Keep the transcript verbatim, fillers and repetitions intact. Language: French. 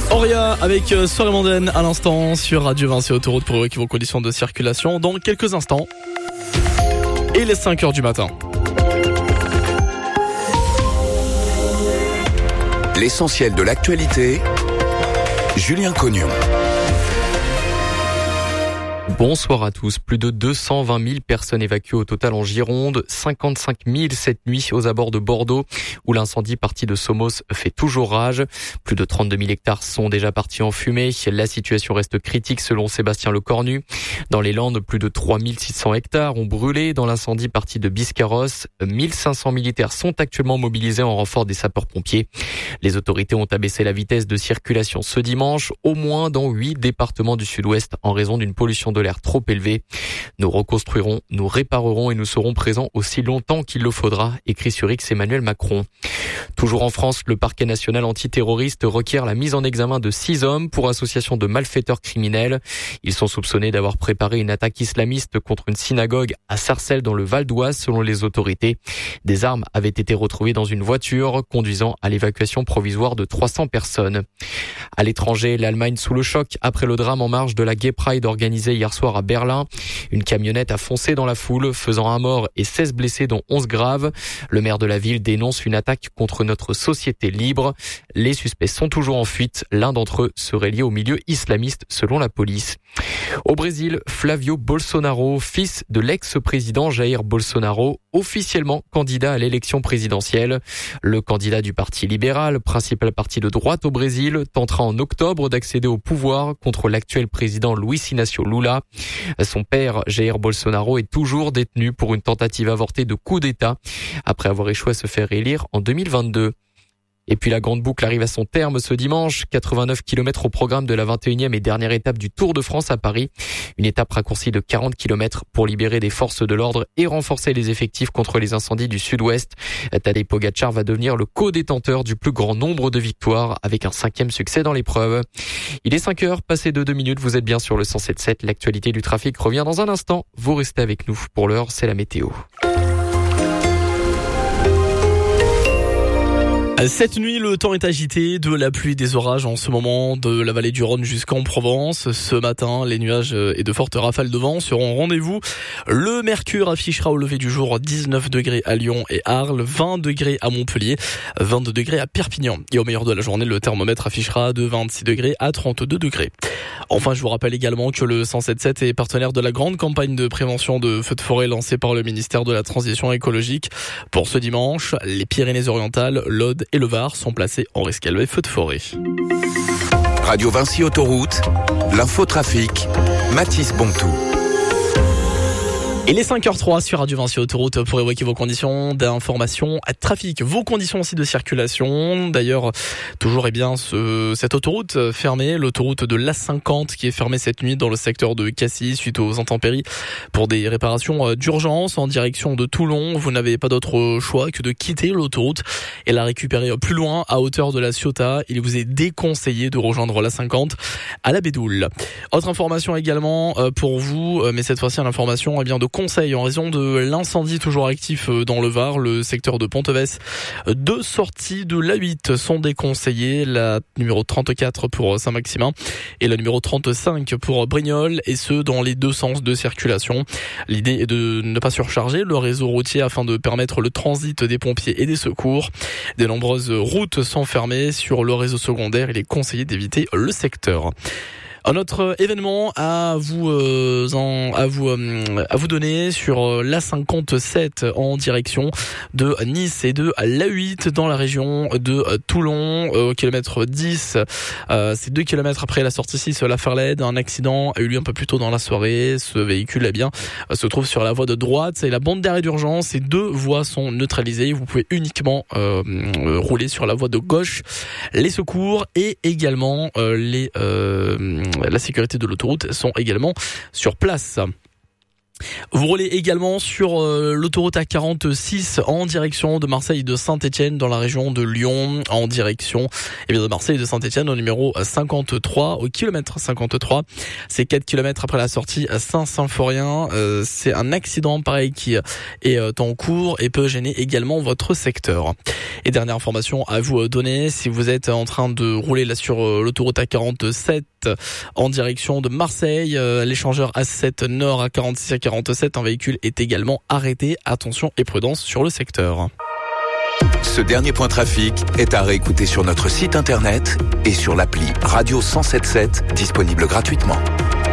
Auria avec Soirée mondaine à l'instant sur Radio Vinci Autoroute pour évoquer vos conditions de circulation dans quelques instants. Et les cinq heures du matin. L'essentiel de l'actualité, Julien Cognon. Bonsoir à tous. Plus de deux cent vingt mille personnes évacuées au total en Gironde, cinquante-cinq mille cette nuit aux abords de Bordeaux, où l'incendie parti de Somos fait toujours rage. Plus de trente-deux mille hectares sont déjà partis en fumée. La situation reste critique selon Sébastien Lecornu. Dans les Landes, plus de trois mille six cents hectares ont brûlé dans l'incendie parti de Biscarrosse. mille cinq cents militaires sont actuellement mobilisés en renfort des sapeurs-pompiers. Les autorités ont abaissé la vitesse de circulation ce dimanche, au moins dans huit départements du sud-ouest en raison d'une pollution de l'air trop élevé. Nous reconstruirons, nous réparerons et nous serons présents aussi longtemps qu'il le faudra, écrit sur X Emmanuel Macron. Toujours en France, le parquet national antiterroriste requiert la mise en examen de six hommes pour association de malfaiteurs criminels. Ils sont soupçonnés d'avoir préparé une attaque islamiste contre une synagogue à Sarcelles dans le Val d'Oise selon les autorités. Des armes avaient été retrouvées dans une voiture conduisant à l'évacuation provisoire de trois cents personnes. À l'étranger, l'Allemagne sous le choc après le drame en marge de la Gay Pride organisée hier soir à Berlin. Une camionnette a foncé dans la foule, faisant un mort et seize blessés dont onze graves. Le maire de la ville dénonce une attaque contre notre société libre. Les suspects sont toujours en fuite. L'un d'entre eux serait lié au milieu islamiste selon la police. Au Brésil, Flavio Bolsonaro, fils de l'ex-président Jair Bolsonaro, officiellement candidat à l'élection présidentielle. Le candidat du Parti libéral, principal parti de droite au Brésil, tentera en octobre d'accéder au pouvoir contre l'actuel président Luiz Inácio Lula. Son père, Jair Bolsonaro, est toujours détenu pour une tentative avortée de coup d'État après avoir échoué à se faire élire en deux mille vingt-deux. Et puis la grande boucle arrive à son terme ce dimanche. quatre-vingt-neuf kilomètres au programme de la vingt et unième et dernière étape du Tour de France à Paris. Une étape raccourcie de quarante kilomètres pour libérer des forces de l'ordre et renforcer les effectifs contre les incendies du sud-ouest. Tadej Pogačar va devenir le co-détenteur du plus grand nombre de victoires avec un cinquième succès dans l'épreuve. Il est cinq heures, passé de deux minutes, vous êtes bien sur le cent sept virgule sept. L'actualité du trafic revient dans un instant. Vous restez avec nous. Pour l'heure, c'est la météo. Cette nuit, le temps est agité, de la pluie, des orages en ce moment, de la vallée du Rhône jusqu'en Provence. Ce matin, les nuages et de fortes rafales de vent seront au rendez-vous. Le mercure affichera au lever du jour dix-neuf degrés à Lyon et Arles, vingt degrés à Montpellier, vingt-deux degrés à Perpignan. Et au meilleur de la journée, le thermomètre affichera de vingt-six degrés à trente-deux degrés. Enfin, je vous rappelle également que le cent sept virgule sept est partenaire de la grande campagne de prévention de feux de forêt lancée par le ministère de la Transition écologique. Pour ce dimanche, les Pyrénées-Orientales, l'Aude et le Var sont placés en rescalvé feu de forêt. Radio Vinci Autoroute, l'infotrafic, Mathis Bontou. Il est cinq heures zéro trois sur Radio Vinci Autoroute pour évoquer vos conditions d'information à trafic, vos conditions aussi de circulation. D'ailleurs, toujours eh bien ce, cette autoroute fermée, l'autoroute de l'A cinquante qui est fermée cette nuit dans le secteur de Cassis suite aux intempéries pour des réparations d'urgence en direction de Toulon. Vous n'avez pas d'autre choix que de quitter l'autoroute et la récupérer plus loin à hauteur de la Ciotat. Il vous est déconseillé de rejoindre l'A cinquante à la Bédoule. Autre information également pour vous, mais cette fois-ci l'information eh bien de conseil en raison de l'incendie toujours actif dans le Var, le secteur de Ponteves. Deux sorties de l'A huit sont déconseillées, la numéro trente-quatre pour Saint-Maximin et la numéro trente-cinq pour Brignoles, et ce dans les deux sens de circulation. L'idée est de ne pas surcharger le réseau routier afin de permettre le transit des pompiers et des secours. De nombreuses routes sont fermées sur le réseau secondaire, il est conseillé d'éviter le secteur. Un autre événement à vous euh, en, à vous euh, à vous donner sur l'A cinquante-sept en direction de Nice et de l'A huit dans la région de Toulon au euh, kilomètre dix. Euh, c'est deux kilomètres après la sortie six La Farlède. Un accident a eu lieu un peu plus tôt dans la soirée. Ce véhicule eh bien se trouve sur la voie de droite. C'est la bande d'arrêt d'urgence. Et deux voies sont neutralisées. Vous pouvez uniquement euh, rouler sur la voie de gauche. Les secours et également euh, les euh, la sécurité de l'autoroute sont également sur place. Vous roulez également sur euh, l'autoroute A quarante-six en direction de Marseille et de Saint-Etienne dans la région de Lyon, en direction eh bien, de Marseille et de Saint-Etienne au numéro cinquante-trois, au kilomètre cinquante-trois. C'est quatre kilomètres après la sortie à Saint-Symphorien. Euh, c'est un accident pareil qui est en cours et peut gêner également votre secteur. Et dernière information à vous donner, si vous êtes en train de rouler là sur l'autoroute A quarante-sept en direction de Marseille, euh, l'échangeur A sept Nord à quarante-six à quarante-sept, un véhicule est également arrêté. Attention et prudence sur le secteur. Ce dernier point trafic est à réécouter sur notre site internet et sur l'appli Radio cent soixante-dix-sept, disponible gratuitement.